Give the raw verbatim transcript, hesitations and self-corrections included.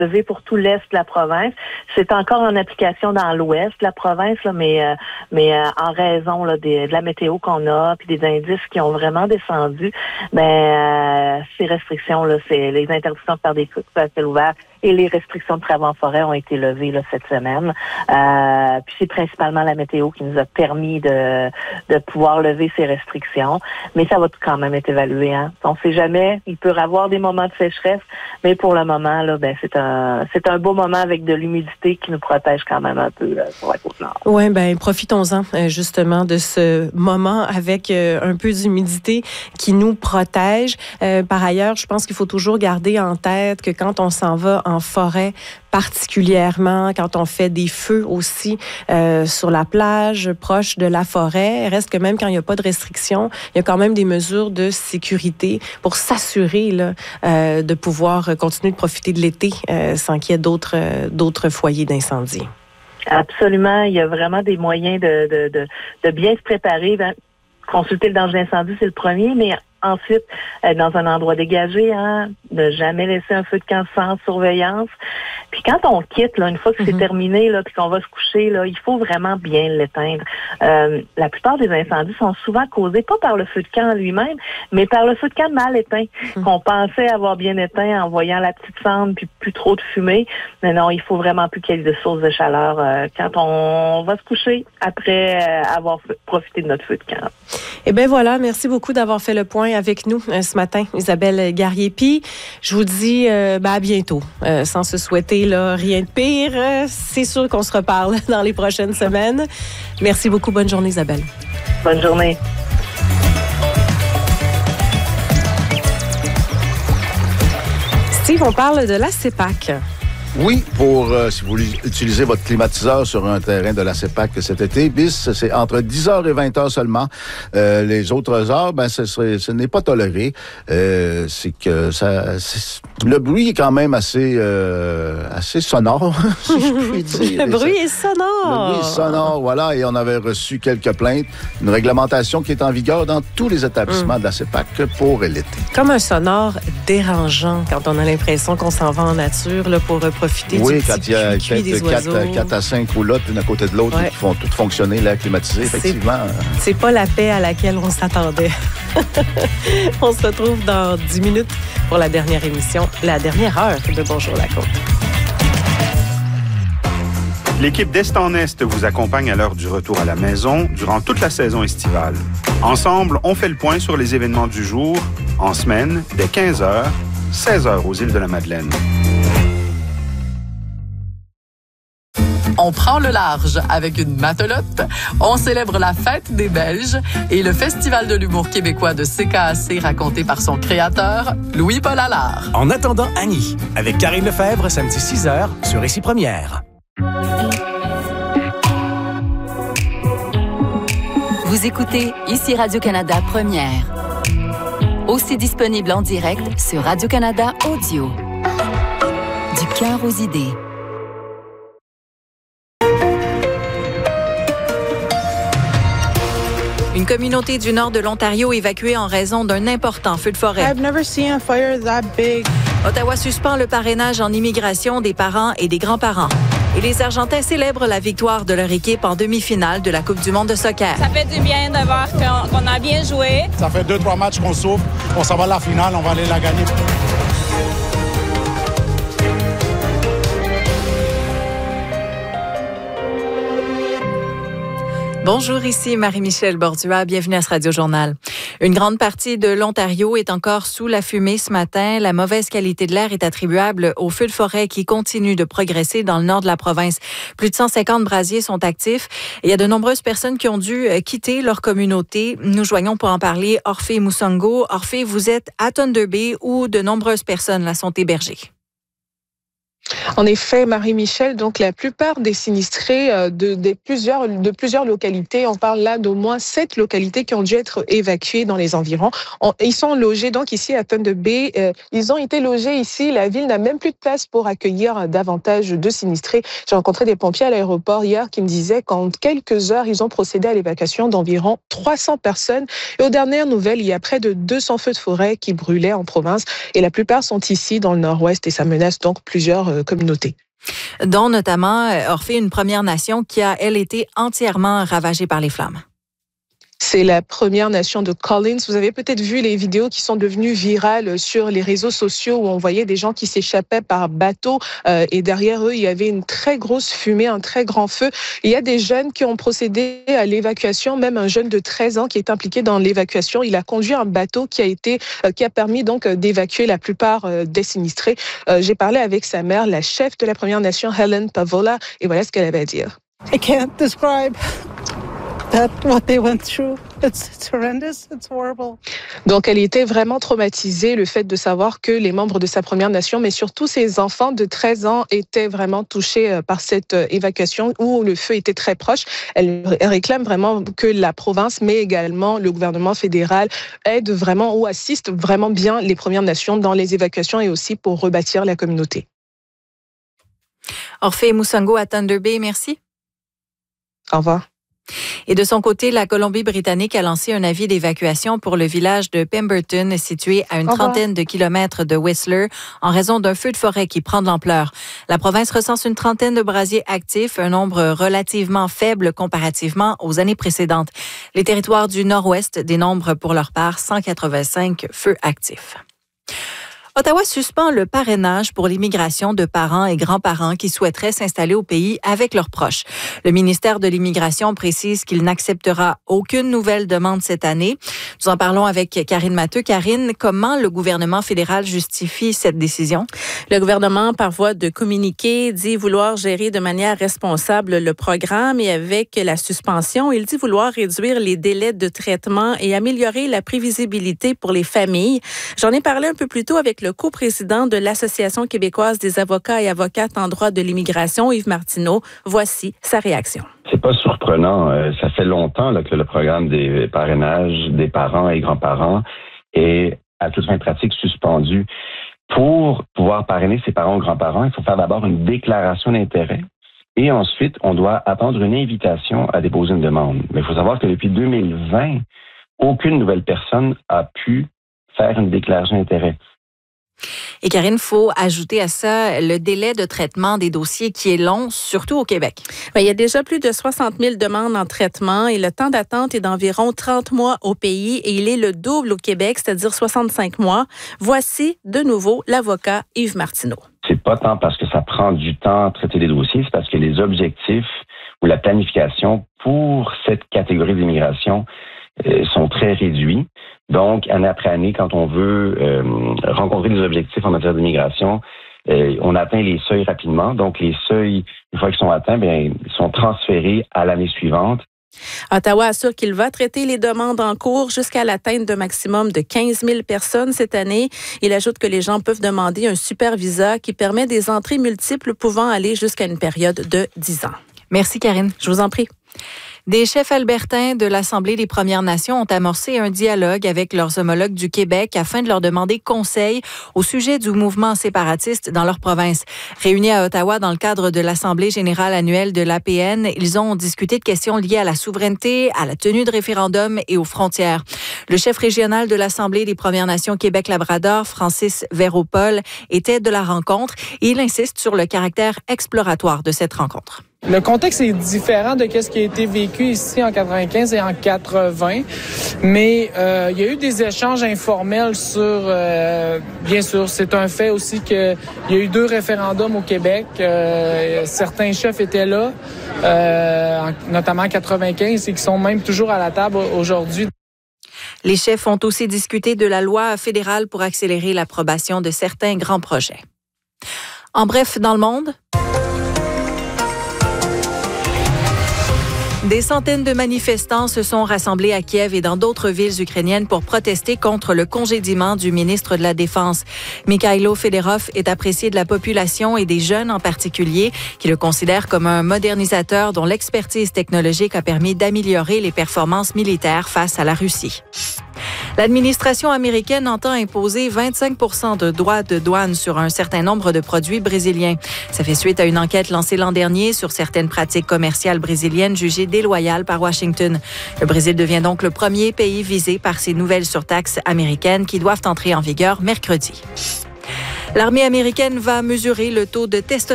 levé pour tout l'est de la province. C'est encore en application dans l'ouest de la province, là, mais euh, mais euh, en raison là, des, de la météo qu'on a, puis des indices qui ont vraiment descendu, ben euh, ces restrictions, là, c'est les interdictions de faire des trucs à ciel ouvert et les restrictions de travaux en forêt ont été levées là, cette semaine. Euh, puis c'est principalement la météo qui nous a permis de de pouvoir lever ces restrictions, mais ça va quand même être évalué. Hein. On ne sait jamais, il peut y avoir des moments de sécheresse, mais pour le moment, là, ben c'est un c'est un beau moment avec de l'humidité qui nous protège quand même un peu là, sur la Côte-Nord. Oui, ben profitons-en justement de ce moment avec euh, un peu d'humidité qui nous protège. Euh, par ailleurs, je pense qu'il faut toujours garder en tête que quand on s'en va en forêt, particulièrement quand on fait des feux aussi euh, sur la plage, proche de la forêt, reste que même quand il n'y a pas de restrictions, il y a quand même des mesures de sécurité pour s'assurer là, euh, de pouvoir continuer de profiter de l'été euh, sans qu'il y ait d'autres, euh, d'autres foyers d'incendie. Absolument. Il y a vraiment des moyens de, de, de, de bien se préparer. Consulter le danger d'incendie, c'est le premier, mais ensuite, euh, dans un endroit dégagé, hein, de jamais laisser un feu de camp sans surveillance. Puis quand on quitte, là, une fois que c'est mm-hmm. terminé, là, puis qu'on va se coucher, là, il faut vraiment bien l'éteindre. Euh, la plupart des incendies sont souvent causés pas par le feu de camp lui-même, mais par le feu de camp mal éteint, mm-hmm. qu'on pensait avoir bien éteint en voyant la petite cendre puis plus trop de fumée. Mais non, il faut vraiment plus qu'il y ait de sources de chaleur euh, quand on va se coucher après euh, avoir profité de notre feu de camp. Eh bien voilà, merci beaucoup d'avoir fait le point avec nous euh, ce matin, Isabelle Garriépi. Je vous dis euh, ben, à bientôt. Euh, sans se souhaiter là, rien de pire, euh, c'est sûr qu'on se reparle dans les prochaines semaines. Merci beaucoup. Bonne journée, Isabelle. Bonne journée. Steve, on parle de la CEPAC. Oui, pour euh, si vous voulez utiliser votre climatiseur sur un terrain de la CEPAC cet été, bis, c'est entre dix heures et vingt heures seulement. Euh, les autres heures, ben ce, serait, ce n'est pas toléré. Euh, c'est que ça, c'est, le bruit est quand même assez, euh, assez sonore, si je puis dire. Le bruit est sonore. Le bruit est sonore, voilà. Et on avait reçu quelques plaintes. Une réglementation qui est en vigueur dans tous les établissements mm. de la CEPAC pour l'été. Comme un sonore dérangeant quand on a l'impression qu'on s'en va en nature là, pour profiter oui, du quand il y a quatre à cinq roulottes l'une à côté de l'autre ouais. qui font tout fonctionner, l'air climatisé, effectivement. C'est, c'est pas la paix à laquelle on s'attendait. On se retrouve dans dix minutes pour la dernière émission, la dernière heure de Bonjour la Côte. L'équipe d'Est en Est vous accompagne à l'heure du retour à la maison durant toute la saison estivale. Ensemble, on fait le point sur les événements du jour, en semaine, dès quinze heures, seize heures aux îles de la Madeleine. On prend le large avec une matelote, on célèbre la fête des Belges et le Festival de l'humour québécois de C K A C raconté par son créateur, Louis-Paul Allard. En attendant Annie, avec Karine Lefebvre, samedi six heures sur Récit Première. Vous écoutez ici Radio-Canada Première. Aussi disponible en direct sur Radio-Canada Audio. Du cœur aux idées. Une communauté du nord de l'Ontario évacuée en raison d'un important feu de forêt. I've never seen a fire that big. Ottawa suspend le parrainage en immigration des parents et des grands-parents. Et les Argentins célèbrent la victoire de leur équipe en demi-finale de la Coupe du monde de soccer. Ça fait du bien de voir qu'on, qu'on a bien joué. Ça fait deux, trois matchs qu'on souffre. On s'en va à la finale, on va aller la gagner. Bonjour, ici Marie-Michel Bordua. Bienvenue à ce Radio-Journal. Une grande partie de l'Ontario est encore sous la fumée ce matin. La mauvaise qualité de l'air est attribuable aux feux de forêt qui continuent de progresser dans le nord de la province. Plus de cent cinquante brasiers sont actifs et il y a de nombreuses personnes qui ont dû quitter leur communauté. Nous joignons pour en parler Orphée Moussango. Orphée, vous êtes à Thunder Bay où de nombreuses personnes là sont hébergées. En effet, Marie-Michel, donc la plupart des sinistrés de, de, plusieurs, de plusieurs localités, on parle là d'au moins sept localités qui ont dû être évacuées dans les environs. On, ils sont logés donc ici à Thunder Bay. Euh, ils ont été logés ici. La ville n'a même plus de place pour accueillir davantage de sinistrés. J'ai rencontré des pompiers à l'aéroport hier qui me disaient qu'en quelques heures, ils ont procédé à l'évacuation d'environ trois cents personnes. Et aux dernières nouvelles, il y a près de deux cents feux de forêt qui brûlaient en province. Et la plupart sont ici dans le nord-ouest et ça menace donc plusieurs euh, communautés. Dont notamment Orphée, une Première Nation qui a, elle, été entièrement ravagée par les flammes. C'est la Première Nation de Collins. Vous avez peut-être vu les vidéos qui sont devenues virales sur les réseaux sociaux où on voyait des gens qui s'échappaient par bateau euh, et derrière eux, il y avait une très grosse fumée, un très grand feu. Il y a des jeunes qui ont procédé à l'évacuation, même un jeune de treize ans qui est impliqué dans l'évacuation. Il a conduit un bateau qui a été, euh, qui a permis donc d'évacuer la plupart euh, des sinistrés. Euh, j'ai parlé avec sa mère, la chef de la Première Nation, Helen Pavola, et voilà ce qu'elle avait à dire. I can't describe that what they went through. It's, it's horrendous. It's horrible. Donc, elle était vraiment traumatisée, le fait de savoir que les membres de sa Première Nation, mais surtout ses enfants de treize ans, étaient vraiment touchés par cette évacuation où le feu était très proche. Elle réclame vraiment que la province, mais également le gouvernement fédéral aide vraiment ou assiste vraiment bien les Premières Nations dans les évacuations et aussi pour rebâtir la communauté. Orphée Moussango à Thunder Bay, merci. Au revoir. Et de son côté, la Colombie-Britannique a lancé un avis d'évacuation pour le village de Pemberton, situé à une trentaine de kilomètres de Whistler, en raison d'un feu de forêt qui prend de l'ampleur. La province recense une trentaine de brasiers actifs, un nombre relativement faible comparativement aux années précédentes. Les territoires du Nord-Ouest dénombrent pour leur part cent quatre-vingt-cinq feux actifs. Ottawa suspend le parrainage pour l'immigration de parents et grands-parents qui souhaiteraient s'installer au pays avec leurs proches. Le ministère de l'Immigration précise qu'il n'acceptera aucune nouvelle demande cette année. Nous en parlons avec Karine Matteux. Karine, comment le gouvernement fédéral justifie cette décision? Le gouvernement, par voie de communiqué, dit vouloir gérer de manière responsable le programme et avec la suspension, il dit vouloir réduire les délais de traitement et améliorer la prévisibilité pour les familles. J'en ai parlé un peu plus tôt avec le coprésident de l'Association québécoise des avocats et avocates en droit de l'immigration, Yves Martineau. Voici sa réaction. C'est pas surprenant. Ça fait longtemps là, que le programme des parrainages des parents et grands-parents est à toute fin pratique suspendu. Pour pouvoir parrainer ses parents ou grands-parents, il faut faire d'abord une déclaration d'intérêt et ensuite, on doit attendre une invitation à déposer une demande. Mais il faut savoir que depuis deux mille vingt, aucune nouvelle personne a pu faire une déclaration d'intérêt. Et Karine, il faut ajouter à ça le délai de traitement des dossiers qui est long, surtout au Québec. Bien, il y a déjà plus de soixante mille demandes en traitement et le temps d'attente est d'environ trente mois au pays et il est le double au Québec, c'est-à-dire soixante-cinq mois. Voici de nouveau l'avocat Yves Martineau. C'est pas tant parce que ça prend du temps à traiter les dossiers, c'est parce que les objectifs ou la planification pour cette catégorie d'immigration euh, sont très réduits. Donc, année après année, quand on veut euh, rencontrer des objectifs en matière d'immigration, euh, on atteint les seuils rapidement. Donc, les seuils, une fois qu'ils sont atteints, bien, ils sont transférés à l'année suivante. Ottawa assure qu'il va traiter les demandes en cours jusqu'à l'atteinte d'un maximum de quinze mille personnes cette année. Il ajoute que les gens peuvent demander un super visa qui permet des entrées multiples pouvant aller jusqu'à une période de dix ans. Merci, Karine. Je vous en prie. Des chefs albertains de l'Assemblée des Premières Nations ont amorcé un dialogue avec leurs homologues du Québec afin de leur demander conseil au sujet du mouvement séparatiste dans leur province. Réunis à Ottawa dans le cadre de l'Assemblée générale annuelle de l'A P N, ils ont discuté de questions liées à la souveraineté, à la tenue de référendums et aux frontières. Le chef régional de l'Assemblée des Premières Nations Québec-Labrador, Francis Véropol, était de la rencontre et il insiste sur le caractère exploratoire de cette rencontre. Le contexte est différent de ce qui a été vécu ici en quatre-vingt-quinze et en quatre-vingts, mais euh, il y a eu des échanges informels sur, euh, bien sûr, c'est un fait aussi qu'il y a eu deux référendums au Québec. Euh, certains chefs étaient là, euh, notamment en quatre-vingt-quinze, et qui sont même toujours à la table aujourd'hui. Les chefs ont aussi discuté de la loi fédérale pour accélérer l'approbation de certains grands projets. En bref, dans le monde... Des centaines de manifestants se sont rassemblés à Kiev et dans d'autres villes ukrainiennes pour protester contre le congédiement du ministre de la Défense. Mikhailo Fedorov est apprécié de la population et des jeunes en particulier, qui le considèrent comme un modernisateur dont l'expertise technologique a permis d'améliorer les performances militaires face à la Russie. L'administration américaine entend imposer vingt-cinq pour cent de droits de douane sur un certain nombre de produits brésiliens. Ça fait suite à une enquête lancée l'an dernier sur certaines pratiques commerciales brésiliennes jugées déloyales par Washington. Le Brésil devient donc le premier pays visé par ces nouvelles surtaxes américaines qui doivent entrer en vigueur mercredi. L'armée américaine va mesurer le taux de testostérone